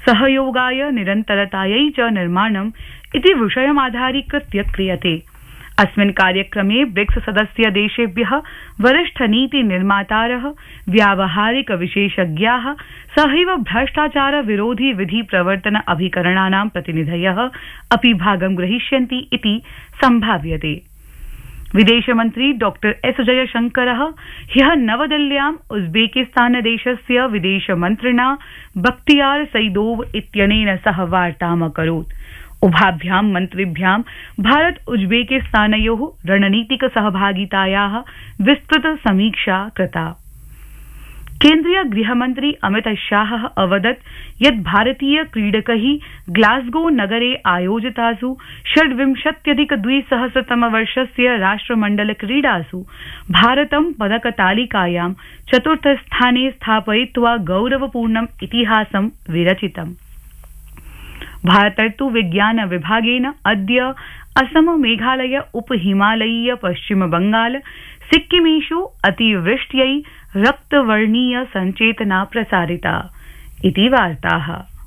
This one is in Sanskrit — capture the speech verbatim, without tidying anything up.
सहयोगाय निरन्तरतायै च निर्माणम् इति विषयमाधारीकृत्य क्रियते। अस्मिन् कार्यक्रमे ब्रिक्स सदस्य देशेभ्यः वरिष्ठ नीति निर्मातारः, व्यावहारिक विशेषज्ञाः सहैव भ्रष्टाचार विरोधी विधि प्रवर्तन अभिकरणानां प्रतिनिधयः अपि भागं ग्रहीष्यन्ति इति सम्भाव्यते। विदेशमन्त्री डॉक्टर एस जयशंकरः ह्यः नवदिल्ल्याम् उज्बेकिस्तान देशस्य विदेशमन्त्रिणा बख्तियार सईदोव इत्यनेन सह वार्ताम् अकरोत्। उभाभ्यां मन्त्रिभ्यां भारत उज्बेकिस्तानयोः रणनीतिक सहभागितायाः विस्तृत समीक्षा कृता। केन्द्रीय गृहमन्त्री अमित शाहः अवदत् यत् भारतीय क्रीडकैः ग्लासगो नगरे आयोजितासु षड्विंशत्यधिक द्विसहस्रतमवर्षस्य राष्ट्रमण्डल क्रीडासु भारतं पदकतालिकायां चतुर्थस्थाने स्थापयित्वा गौरवपूर्णम् इतिहासं विरचितम्। भारतर्तु विज्ञान विभागेन अद्य असम, मेघालय, उप हिमालयीय, पश्चिम बंगाल, सिक्किमेषु अतिवृष्ट्यै रक्तवर्णीय संचेतना प्रसारिता इति वार्ताः।